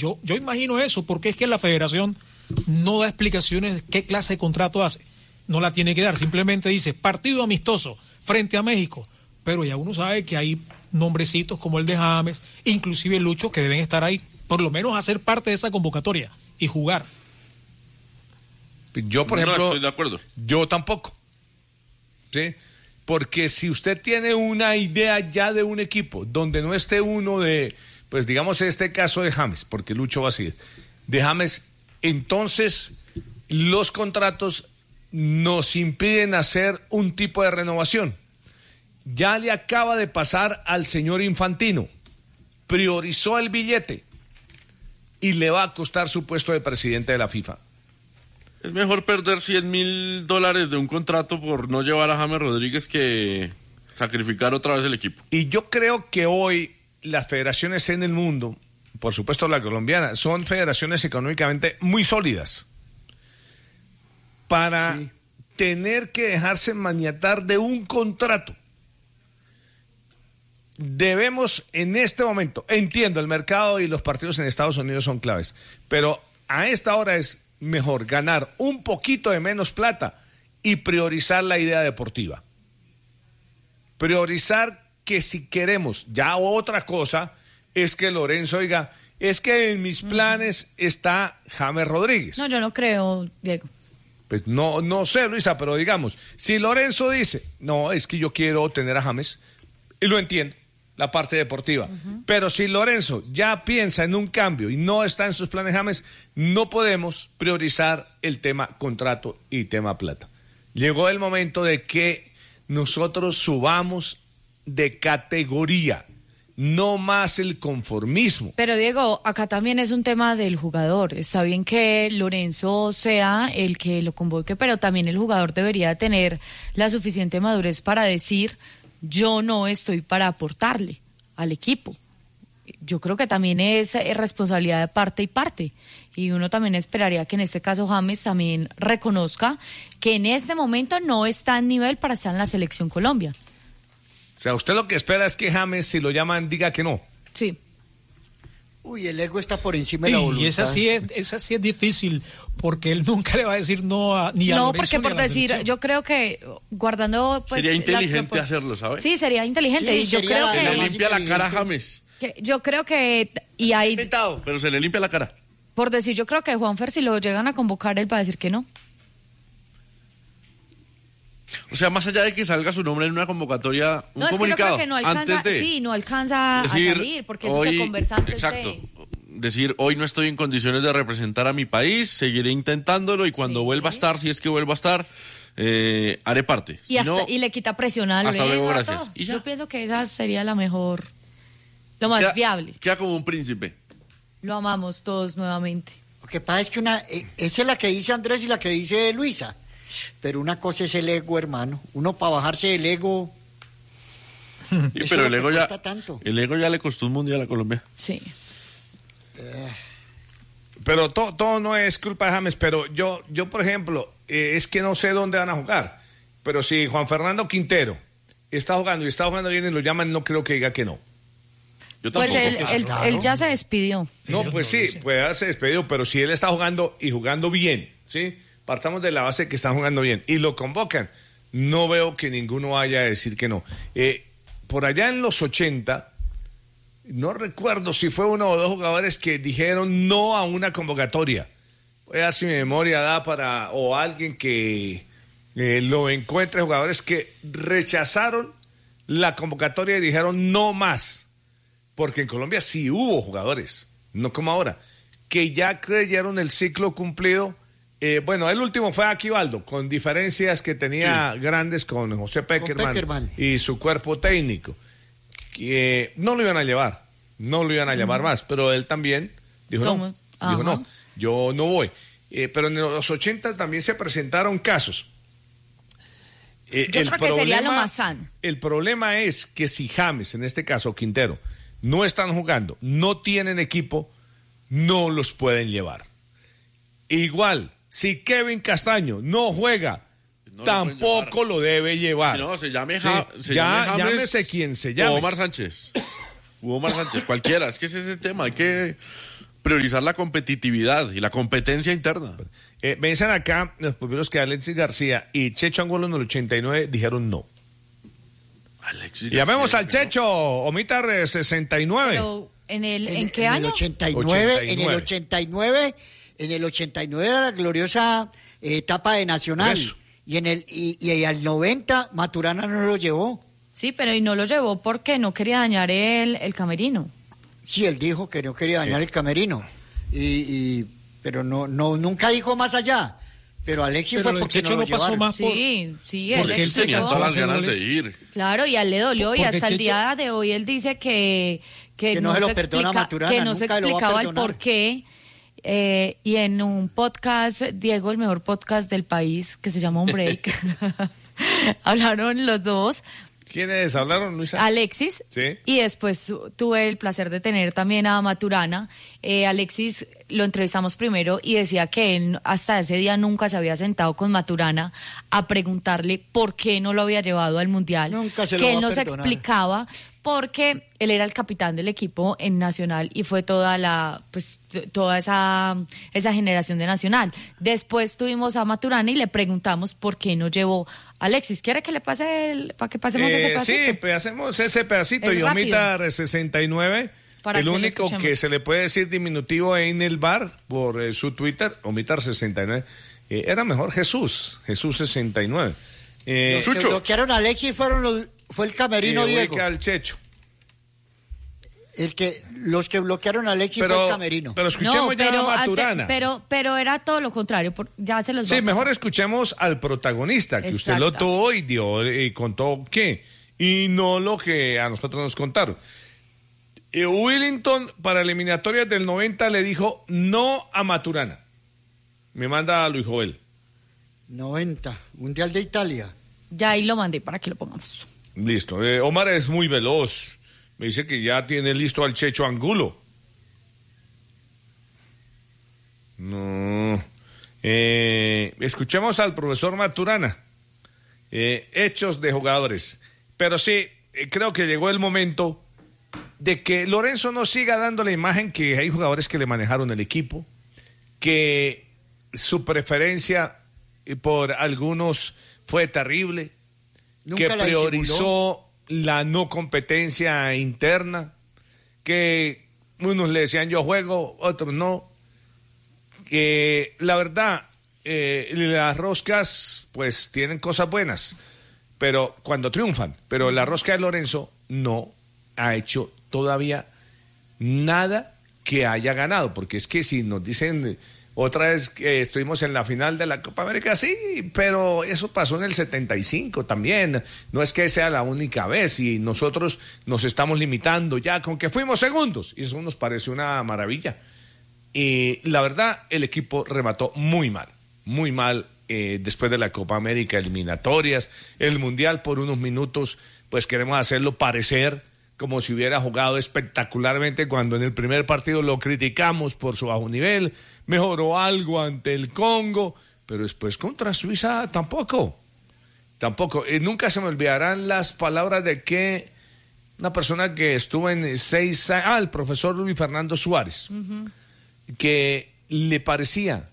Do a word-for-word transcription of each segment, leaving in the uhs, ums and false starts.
yo, yo imagino eso, porque es que la federación no da explicaciones de qué clase de contrato hace. No la tiene que dar, simplemente dice partido amistoso frente a México, pero ya uno sabe que hay nombrecitos como el de James, inclusive Lucho, que deben estar ahí, por lo menos hacer parte de esa convocatoria y jugar. Yo, por no, ejemplo, estoy de acuerdo. Yo tampoco, ¿sí? Porque si usted tiene una idea ya de un equipo donde no esté uno de, pues digamos este caso de James, porque Lucho va a seguir, de James, entonces los contratos nos impiden hacer un tipo de renovación. Ya le acaba de pasar al señor Infantino, priorizó el billete y le va a costar su puesto de presidente de la FIFA. Es mejor perder cien mil dólares de un contrato por no llevar a James Rodríguez que sacrificar otra vez el equipo. Y yo creo que hoy las federaciones en el mundo, por supuesto la colombiana, son federaciones económicamente muy sólidas para sí. tener que dejarse maniatar de un contrato. Debemos en este momento, entiendo, el mercado y los partidos en Estados Unidos son claves, pero a esta hora es mejor ganar un poquito de menos plata y priorizar la idea deportiva. Priorizar que si queremos, ya otra cosa es que Lorenzo diga, es que en mis planes está James Rodríguez. No, yo no creo, Diego. Pues no, no sé, Luisa, pero digamos, si Lorenzo dice, no, es que yo quiero tener a James, y lo entiendo, la parte deportiva, uh-huh. pero si Lorenzo ya piensa en un cambio y no está en sus planes James, no podemos priorizar el tema contrato y tema plata. Llegó el momento de que nosotros subamos de categoría, no más el conformismo. Pero Diego, acá también es un tema del jugador. Está bien que Lorenzo sea el que lo convoque, pero también el jugador debería tener la suficiente madurez para decir, yo no estoy para aportarle al equipo. Yo creo que también es responsabilidad de parte y parte. Y uno también esperaría que en este caso James también reconozca que en este momento no está en nivel para estar en la selección Colombia. O sea, usted lo que espera es que James, si lo llaman, diga que no. Sí. Uy, el ego está por encima de la voluntad. Y esa sí es, esa sí es difícil, porque él nunca le va a decir no a, ni a No, Lorenzo, porque ni por a la decir, selección. yo creo que guardando pues sería inteligente propos- hacerlo, ¿sabes? Sí, sería inteligente. Sí, y yo sería creo la- que, Se le más limpia la cara a inteligente. James. que yo creo que y hay Inventado, pero se le limpia la cara. por decir, yo creo que Juanfer, si lo llegan a convocar, él va a decir que no. O sea, más allá de que salga su nombre en una convocatoria, un No, es que yo comunicado, creo que no alcanza, antes de sí, no alcanza decir, a salir, porque eso hoy, se conversa antes exacto, de... decir, hoy no estoy en condiciones de representar a mi país, seguiré intentándolo y cuando Sí. vuelva a estar, si es que vuelva a estar, eh, haré parte. Y, Si hasta- no, y le quita presión a hasta Lorenzo, luego, a gracias. todo. Y ya. Yo pienso que esa sería la mejor, lo más queda, viable. queda como un príncipe. Lo amamos todos nuevamente. Lo que pasa es que una, eh, esa es la que dice Andrés y la que dice Luisa. Pero una cosa es el ego, hermano. Uno para bajarse del ego. Sí, eso pero es el lo ego, que ya, cuesta tanto. el ego ya le costó un mundial a Colombia. Sí. Pero to, todo no es culpa de James, pero yo, yo por ejemplo, eh, es que no sé dónde van a jugar. Pero si Juan Fernando Quintero está jugando y está jugando bien y lo llaman, no creo que diga que no. Yo Pues tampoco. él, que él- claro. él ya se despidió. No, Ellos pues no sí, lo dicen. puede haberse despedido, pero si él está jugando y jugando bien, ¿sí? Partamos de la base que están jugando bien y lo convocan, no veo que ninguno vaya a decir que no. Eh, por allá en los ochenta, no recuerdo si fue uno o dos jugadores que dijeron no a una convocatoria. Voy a ver si mi memoria da para, o alguien que eh, lo encuentre, jugadores que rechazaron la convocatoria y dijeron no más. Porque en Colombia sí hubo jugadores, no como ahora, que ya creyeron el ciclo cumplido. Eh, bueno, el último fue Aquivaldo, con diferencias que tenía Sí. grandes con José Peckerman, Peckerman. y su cuerpo técnico. Que eh, no lo iban a llevar, no lo iban a llamar más, pero él también dijo ¿Cómo? no, Ajá. dijo no, yo no voy. Eh, pero en los ochenta también se presentaron casos. Eh, Yo el creo que sería lo más sano. El problema es que si James, en este caso Quintero, no están jugando, no tienen equipo, no los pueden llevar. Igual, si Kevin Castaño no juega, No lo tampoco pueden lo debe llevar. No, se llame, Sí, ja, se ya, llame James, llámese quien se o llame. Omar Sánchez. U Omar Sánchez, cualquiera. Es que ese es el tema. Hay que priorizar la competitividad y la competencia interna. Eh, me dicen acá los primeros que Alexis García y Checho Angulo en el ochenta y nueve dijeron no. Alexis Llamemos García, al Checho, Omitar eh, sesenta y nueve. Pero, ¿en, el, ¿en, En, qué en año? el ochenta y nueve, ochenta y en el nueve. ochenta y nueve, en el ochenta y nueve era la gloriosa eh, etapa de Nacional. Eso. Y en el y, y al noventa Maturana no lo llevó. Sí, pero y no lo llevó porque no quería dañar el, el camerino. Sí, él dijo que no quería dañar el camerino. Y, y pero no no nunca dijo más allá. Pero Alexis Pero fue el porque Checho no lo no pasó llevaron. más por... Sí, sí, porque él él se tenía cansó todas de las hacer ganas de goles. ir. Claro, y a él le dolió y Porque hasta el Checho- día de hoy él dice que, que, Que no no, se lo se perdona explica, Maturana, que no se nunca lo va a explicaba el perdonar. por qué. Eh, y en un podcast, Diego, el mejor podcast del país, que se llama Un Break, hablaron los dos, ¿Quiénes hablaron, Luisa? Alexis, Sí. y después tu- tuve el placer de tener también a Maturana. Eh, Alexis lo entrevistamos primero y decía que él hasta ese día nunca se había sentado con Maturana a preguntarle por qué no lo había llevado al Mundial, Nunca se lo que va él a no se perdonar. explicaba porque él era el capitán del equipo en Nacional y fue toda la pues t- toda esa esa generación de Nacional. Después tuvimos a Maturana y le preguntamos por qué no llevó a Alexis. ¿Quiere que le pase el, para que pasemos ese Eh, pedacito? sí, pues hacemos ese pedacito. Es Y rápido. Omitar sesenta y nueve, Para el que lo único escuchemos. que se le puede decir diminutivo en el bar por eh, su Twitter, Omitar sesenta y nueve, eh, era mejor Jesús, Jesús sesenta y nueve. Eh, Los que Chucho. bloquearon a Alexis fueron los, fue el camerino eh, Diego. ubica al Checho. El que los que bloquearon a Alexis fue Pero, el camerino. pero escuchemos ya a ante- Maturana. pero, pero era todo lo contrario, por- ya se los Sí, va a mejor pasar. escuchemos al protagonista, que usted lo Exacto. tuvo y dio y contó qué, y no lo que a nosotros nos contaron. Eh, Willington para eliminatorias del noventa le dijo no a Maturana. Me manda a Luis Joel. noventa, Mundial de Italia. Ya ahí lo mandé para que lo pongamos. Listo. Eh, Omar es muy veloz. Me dice que ya tiene listo al Checho Angulo. No. Eh, escuchemos al profesor Maturana. Eh, hechos de jugadores. Pero sí, eh, creo que llegó el momento de que Lorenzo no siga dando la imagen que hay jugadores que le manejaron el equipo, que su preferencia por algunos fue terrible, Nunca que la priorizó disimuló. la no competencia interna, que unos le decían yo juego, otros no. Que la verdad, eh, las roscas pues tienen cosas buenas, pero cuando triunfan, pero la rosca de Lorenzo no ha hecho todavía nada que haya ganado, porque es que si nos dicen otra vez que estuvimos en la final de la Copa América, sí, pero eso pasó en el setenta y cinco también, no es que sea la única vez y nosotros nos estamos limitando ya con que fuimos segundos y eso nos parece una maravilla. Y la verdad, el equipo remató muy mal, muy mal eh, después de la Copa América, eliminatorias, el Mundial por unos minutos, pues queremos hacerlo parecer como si hubiera jugado espectacularmente cuando en el primer partido lo criticamos por su bajo nivel, mejoró algo ante el Congo, pero después contra Suiza tampoco, tampoco. Y nunca se me olvidarán las palabras de que una persona que estuvo en seis años, ah, el profesor Luis Fernando Suárez, uh-huh. que le parecía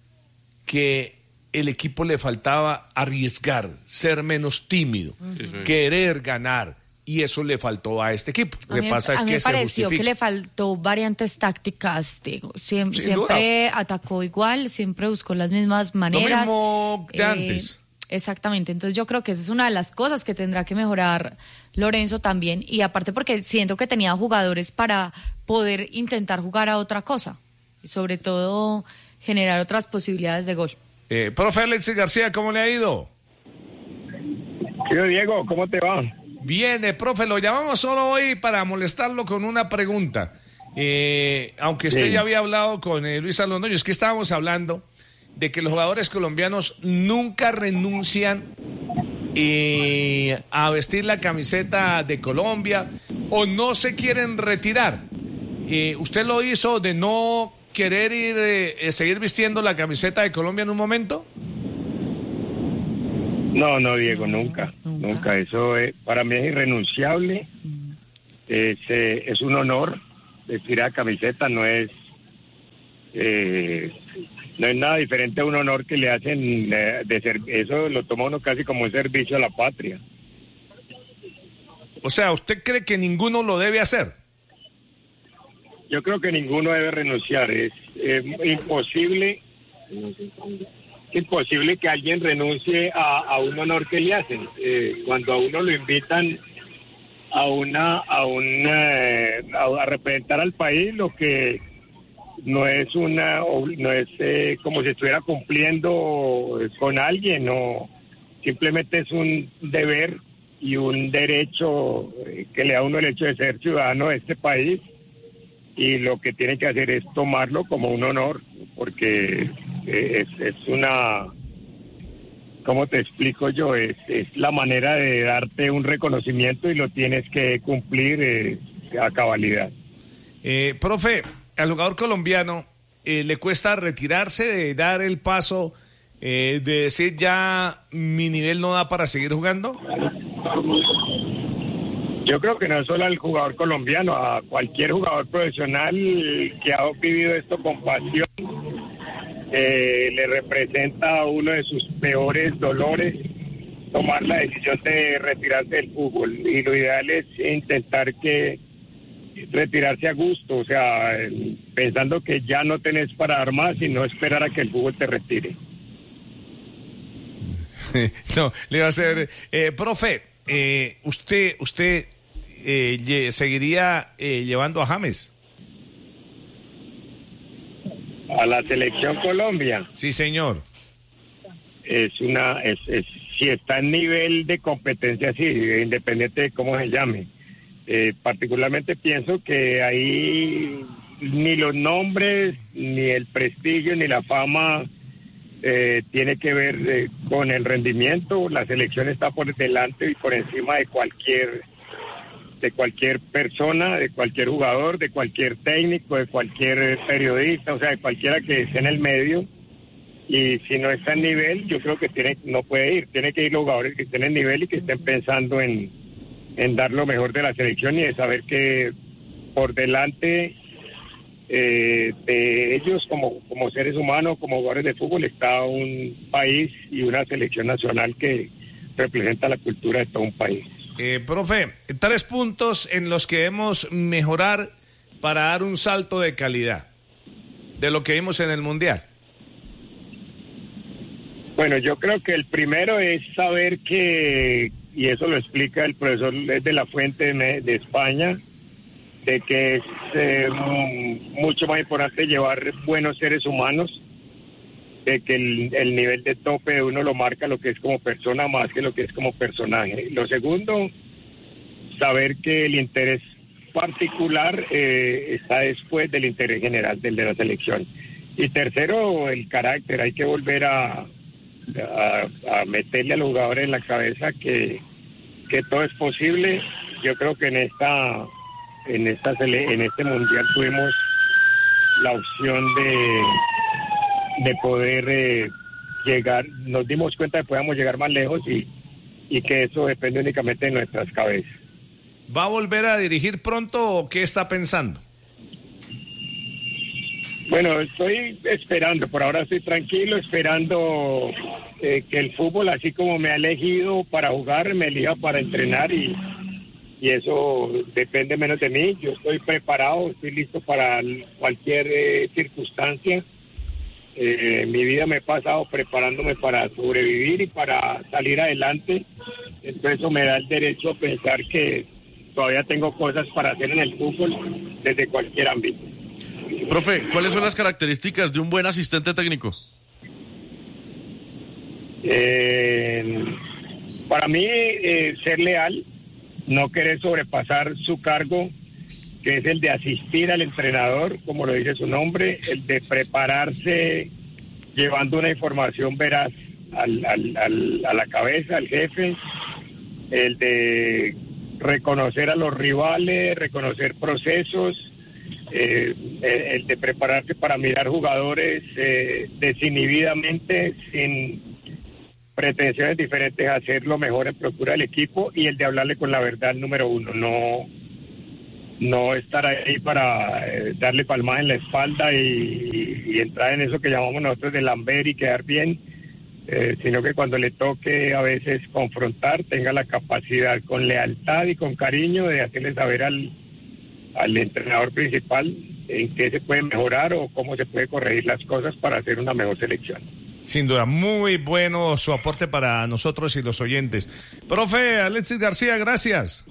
que el equipo le faltaba arriesgar, ser menos tímido, uh-huh. querer ganar. Y eso le faltó a este equipo. Lo que pasa es a mí que me se pareció justifica. que le faltó variantes tácticas. Digo. Siem- Sin siempre duda. atacó igual, siempre buscó las mismas maneras. Lo mismo de Eh, antes. Exactamente. Entonces yo creo que esa es una de las cosas que tendrá que mejorar Lorenzo también. Y aparte porque siento que tenía jugadores para poder intentar jugar a otra cosa. Y sobre todo generar otras posibilidades de gol. Eh, profe Alexis García, ¿cómo le ha ido? Tío Diego, ¿cómo te va? Bien, eh, profe, lo llamamos solo hoy para molestarlo con una pregunta. Eh, aunque usted Sí. ya había hablado con eh, Luis Alonso, es que estábamos hablando de que los jugadores colombianos nunca renuncian eh, a vestir la camiseta de Colombia o no se quieren retirar. Eh, ¿Usted lo hizo de no querer ir, eh, seguir vistiendo la camiseta de Colombia en un momento? No, no, Diego, No, nunca, nunca. nunca. Eso es, para mí es irrenunciable. Es, eh, es un honor vestir la camiseta, no es Eh, no es nada diferente a un honor que le hacen eh, de ser, eso lo toma uno casi como un servicio a la patria. O sea, ¿usted cree que ninguno lo debe hacer? Yo creo que ninguno debe renunciar. Es eh, imposible, imposible que alguien renuncie a, a un honor que le hacen. Eh, cuando a uno lo invitan a una, a una, a, a representar al país, lo que no es una, no es eh, como si estuviera cumpliendo con alguien, no, simplemente es un deber y un derecho que le da a uno el hecho de ser ciudadano de este país, y lo que tiene que hacer es tomarlo como un honor, porque es, es una, ¿cómo te explico yo? Es, es la manera de darte un reconocimiento y lo tienes que cumplir eh, a cabalidad. Eh, profe, al jugador colombiano eh, le cuesta retirarse, de dar el paso, eh, de decir ya mi nivel no da para seguir jugando. Yo creo que no solo al jugador colombiano, a cualquier jugador profesional que ha vivido esto con pasión, eh, le representa uno de sus peores dolores tomar la decisión de retirarse del fútbol, y lo ideal es intentar que retirarse a gusto, o sea, pensando que ya no tenés para dar más y no esperar a que el fútbol te retire. No, le va a hacer, eh, profe, eh, usted, usted eh, lle- seguiría eh, llevando a James. A la selección Colombia Sí, señor. es una, es, es si está en nivel de competencia, sí, independiente de cómo se llame. Eh, particularmente pienso que ahí ni los nombres, ni el prestigio, ni la fama eh, tiene que ver eh, con el rendimiento. La selección está por delante y por encima de cualquier de cualquier persona, de cualquier jugador, de cualquier técnico, de cualquier periodista, o sea, de cualquiera que esté en el medio. Y si no está en nivel, yo creo que tiene no puede ir. Tiene que ir los jugadores que estén en nivel y que estén pensando en, en dar lo mejor de la selección, y de saber que por delante eh, de ellos como, como seres humanos, como jugadores de fútbol, está un país y una selección nacional que representa la cultura de todo un país. Eh, profe, tres puntos en los que debemos mejorar para dar un salto de calidad de lo que vimos en el Mundial. Bueno, yo creo que el primero es saber que, y eso lo explica el profesor de la Fuente de, de España, de que es eh, mucho más importante llevar buenos seres humanos, de que el, el nivel de tope de uno lo marca lo que es como persona más que lo que es como personaje. Lo segundo, saber que el interés particular eh, está después del interés general, del de la selección. Y tercero, el carácter. Hay que volver a, a, a meterle a los jugadores en la cabeza que, que todo es posible. Yo creo que en esta en esta en este mundial tuvimos la opción de de poder eh, llegar, nos dimos cuenta de que podíamos llegar más lejos, y, y que eso depende únicamente de nuestras cabezas. ¿Va a volver a dirigir pronto o qué está pensando? Bueno, estoy esperando, por ahora estoy tranquilo, esperando eh, que el fútbol, así como me ha elegido para jugar, me elija para entrenar, y, y eso depende menos de mí. Yo estoy preparado, estoy listo para cualquier eh, circunstancia. Eh, mi vida me he pasado preparándome para sobrevivir y para salir adelante, entonces eso me da el derecho a pensar que todavía tengo cosas para hacer en el fútbol desde cualquier ámbito. Profe, ¿cuáles son las características de un buen asistente técnico? Eh, para mí, eh, ser leal, no querer sobrepasar su cargo, que es el de asistir al entrenador, como lo dice su nombre, el de prepararse llevando una información veraz al, al, al, a la cabeza, al jefe, el de reconocer a los rivales, reconocer procesos, eh, el de prepararse para mirar jugadores eh, desinhibidamente, sin pretensiones diferentes, a hacer lo mejor en procura del equipo, y el de hablarle con la verdad, número uno, no no estar ahí para eh, darle palmadas en la espalda y, y entrar en eso que llamamos nosotros de lamber y quedar bien, eh, sino que cuando le toque a veces confrontar, tenga la capacidad con lealtad y con cariño de hacerle saber al, al entrenador principal en qué se puede mejorar o cómo se puede corregir las cosas para hacer una mejor selección. Sin duda, muy bueno su aporte para nosotros y los oyentes. Profe Alexis García, gracias.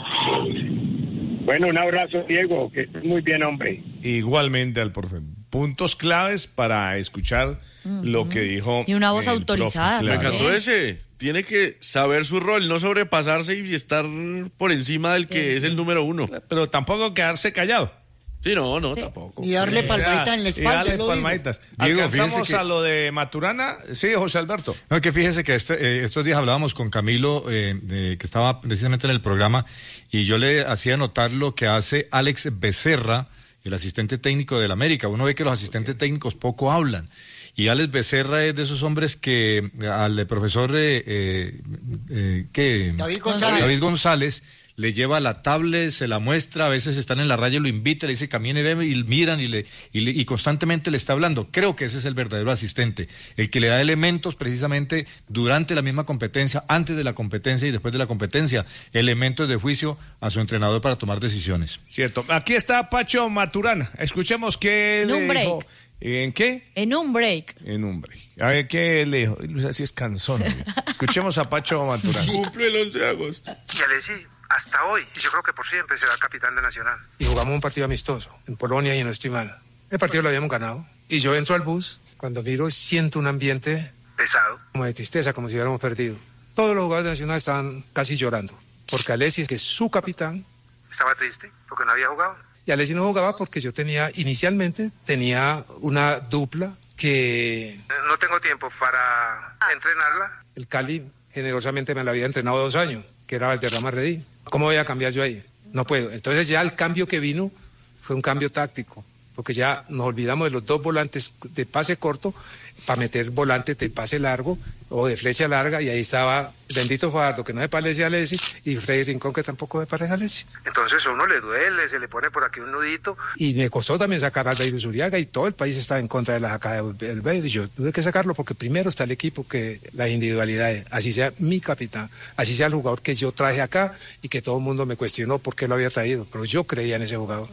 Bueno, un abrazo, Diego, que estés muy bien, hombre. Igualmente al profe. Puntos claves para escuchar uh-huh. lo que dijo. Y una voz autorizada. Me encantó ese. Tiene que saber su rol, no sobrepasarse y estar por encima del que sí. es el número uno. Pero tampoco quedarse callado. Sí, no, no, sí. tampoco. Y darle palmaditas en la espalda. Y darle palmaditas. Diego, ¿alcanzamos que... a lo de Maturana? Sí, José Alberto. No, que fíjese que este, eh, estos días hablábamos con Camilo, eh, eh, que estaba precisamente en el programa, y yo le hacía notar lo que hace Alex Becerra, el asistente técnico del América. Uno ve que los asistentes técnicos poco hablan. Y Alex Becerra es de esos hombres que al profesor eh, eh, eh, ¿qué? David González. David González le lleva la tablet, se la muestra, a veces están en la raya, lo invita, le dice camine, ve, y miran y, le, y, le, y constantemente le está hablando. Creo que ese es el verdadero asistente, el que le da elementos precisamente durante la misma competencia, antes de la competencia y después de la competencia, elementos de juicio a su entrenador para tomar decisiones. Cierto. Aquí está Pacho Maturana. Escuchemos qué en le un break. dijo. ¿En qué? En un break. En un break. A ver, ¿qué le dijo? Luis, así es cansón. Escuchemos a Pacho Maturana. Sí. Cumple el once de agosto. Y Alessi, hasta hoy, y yo creo que por siempre será capitán de Nacional. Y jugamos un partido amistoso en Polonia y no estoy mal. El partido lo habíamos ganado. Y yo entro al bus, cuando miro siento un ambiente pesado, como de tristeza, como si hubiéramos perdido. Todos los jugadores de Nacional estaban casi llorando, porque Alessi, que es su capitán, estaba triste porque no había jugado. Y Alessi no jugaba porque yo tenía, inicialmente, tenía una dupla que... No tengo tiempo para entrenarla. El Cali generosamente me la había entrenado dos años, que era Valderrama Redín. ¿Cómo voy a cambiar yo ahí? No puedo. Entonces ya el cambio que vino fue un cambio táctico, porque ya nos olvidamos de los dos volantes de pase corto para meter volantes de pase largo o de flecha larga, y ahí estaba bendito Fajardo, que no se parece a Alessi, y Freddy Rincón, que tampoco se parece a Alessi. Entonces a uno le duele, se le pone por aquí un nudito. Y me costó también sacar a Aldair Zuriaga, y todo el país está en contra de la sacada del Bedir, y yo tuve que sacarlo porque primero está el equipo que las individualidades, así sea mi capitán, así sea el jugador que yo traje acá y que todo el mundo me cuestionó por qué lo había traído, pero yo creía en ese jugador.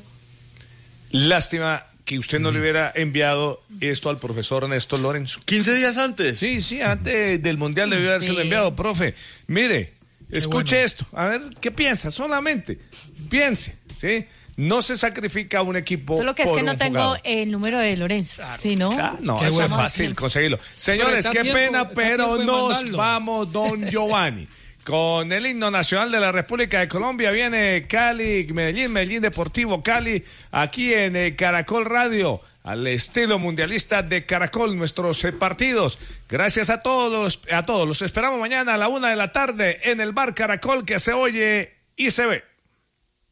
Lástima que usted no le hubiera enviado esto al profesor Néstor Lorenzo. ¿quince días antes? Sí, sí, antes del Mundial debió habérselo Sí. enviado, profe. Mire, escuche bueno. esto, a ver qué piensa, solamente piense, ¿sí? No se sacrifica un equipo Solo que es por que no un tengo jugador. el número de Lorenzo. Sí, ¿no? Ah, no, Qué eso bueno. es fácil conseguirlo. Pero Señores, está qué tiempo, pena, está pero tiempo de nos mandarlo. vamos, don Giovanni. Con el himno nacional de la República de Colombia viene Cali, Medellín, Medellín Deportivo Cali, aquí en eh, Caracol Radio, al estilo mundialista de Caracol, nuestros eh, partidos. Gracias a todos, los, a todos. Los esperamos mañana a la una de la tarde en el Bar Caracol, que se oye y se ve.